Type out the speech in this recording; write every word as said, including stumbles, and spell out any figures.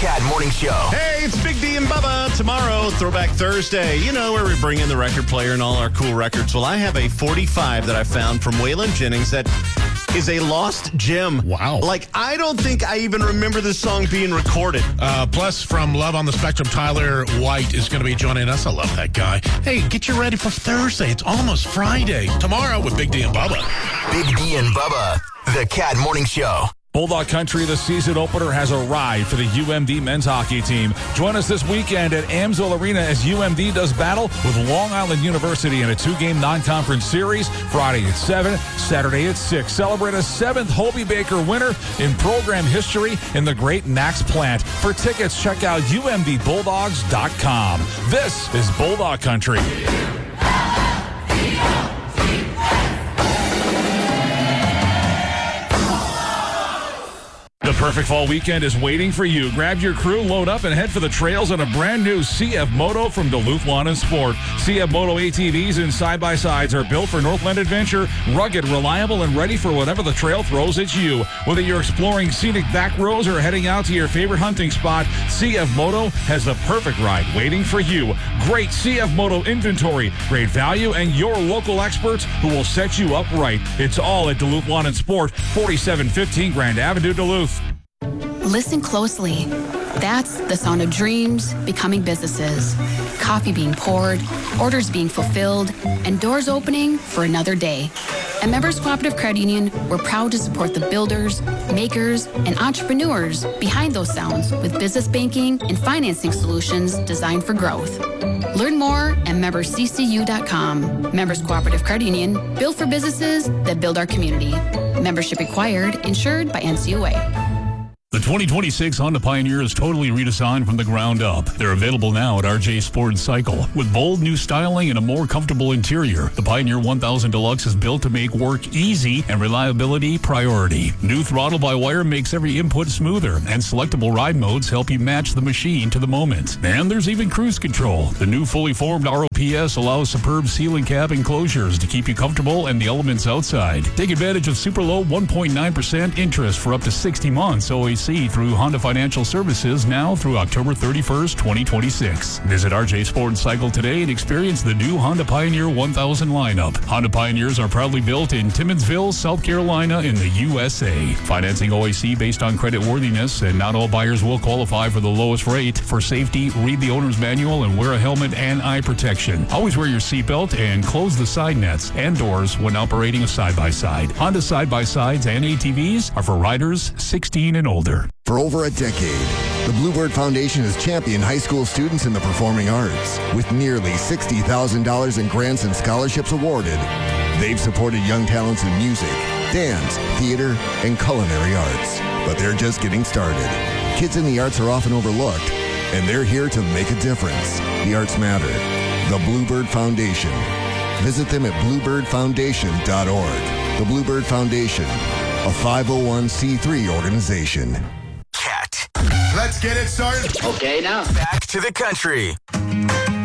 Cat Morning Show. Hey, it's Big D and Bubba. Tomorrow, Throwback Thursday. You know, where we bring in the record player and all our cool records. Well, I have a forty-five that I found from Waylon Jennings that is a lost gem. Wow. Like, I don't think I even remember this song being recorded. Uh, plus, from Love on the Spectrum, Tyler White is going to be joining us. I love that guy. Hey, get you ready for Thursday. It's almost Friday. Tomorrow with Big D and Bubba. Big D and Bubba, the Cat Morning Show. Bulldog Country, the season opener, has arrived for the U M D men's hockey team. Join us this weekend at Amsoil Arena as U M D does battle with Long Island University in a two-game non-conference series. Friday at seven, Saturday at six. Celebrate a seventh Hobie Baker winner in program history in the great Nax plant. For tickets, check out U M D bulldogs dot com. This is Bulldog Country. The perfect fall weekend is waiting for you. Grab your crew, load up, and head for the trails on a brand new C F Moto from Duluth Lawn and Sport. C F Moto A T Vs and side-by-sides are built for Northland adventure, rugged, reliable, and ready for whatever the trail throws at you. Whether you're exploring scenic back roads or heading out to your favorite hunting spot, C F Moto has the perfect ride waiting for you. Great C F Moto inventory, great value, and your local experts who will set you up right. It's all at Duluth Lawn and Sport, forty-seven fifteen Grand Avenue, Duluth. Listen closely. That's the sound of dreams becoming businesses. Coffee being poured, orders being fulfilled, and doors opening for another day. At Members Cooperative Credit Union, we're proud to support the builders, makers, and entrepreneurs behind those sounds with business banking and financing solutions designed for growth. Learn more at members c c u dot com. Members Cooperative Credit Union, built for businesses that build our community. Membership required, insured by N C U A. The twenty twenty-six Honda Pioneer is totally redesigned from the ground up. They're available now at R J Sport and Cycle. With bold new styling and a more comfortable interior, the Pioneer one thousand Deluxe is built to make work easy and reliability priority. New throttle-by-wire makes every input smoother, and selectable ride modes help you match the machine to the moment. And there's even cruise control. The new fully formed R O P S allows superb ceiling cap enclosures to keep you comfortable and the elements outside. Take advantage of super low one point nine percent interest for up to sixty months O A C through Honda Financial Services now through October thirty-first, twenty twenty-six. Visit R J Sport and Cycle today and experience the new Honda Pioneer one thousand lineup. Honda Pioneers are proudly built in Timminsville, South Carolina in the U S A. Financing O A C based on credit worthiness, and not all buyers will qualify for the lowest rate. For safety, read the owner's manual and wear a helmet and eye protection. Always wear your seatbelt and close the side nets and doors when operating a side-by-side. Honda side-by-sides and A T Vs are for riders sixteen and older. For over a decade, the Bluebird Foundation has championed high school students in the performing arts. With nearly sixty thousand dollars in grants and scholarships awarded, they've supported young talents in music, dance, theater, and culinary arts. But they're just getting started. Kids in the arts are often overlooked, and they're here to make a difference. The arts matter. The Bluebird Foundation. Visit them at bluebird foundation dot org. The Bluebird Foundation, a five oh one c three organization. Cat. Let's get it started. Okay, now. Back to the country.